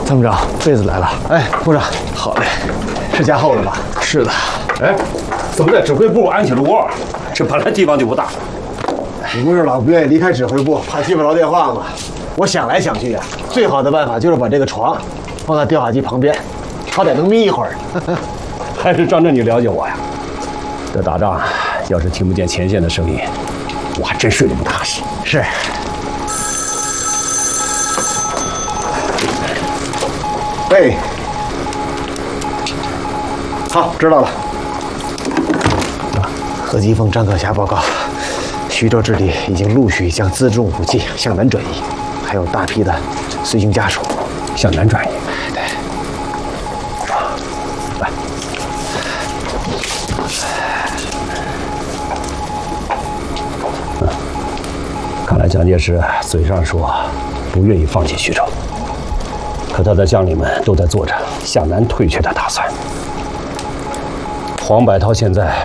参谋长，被子来了。 哎，部长， 好嘞， 是加厚了吧？ 是的。 哎，怎么在指挥部安起了窝？这本来地方就不大。 你不是老不愿意离开指挥部，怕接不着电话吗？我想来想去呀，最好的办法就是把这个床放在电话机旁边，好歹能眯一会儿。 还是张震，你了解我呀？这打仗要是听不见前线的声音，我还真睡得不踏实。 是。喂。好，知道了。何基凤、张可霞报告，徐州之地已经陆续将辎重武器向南转移，还有大批的随行家属向南转移。 对。 来。看来蒋介石嘴上说不愿意放弃徐州，可他的将领们都在做着向南退却的打算。黄百韬现在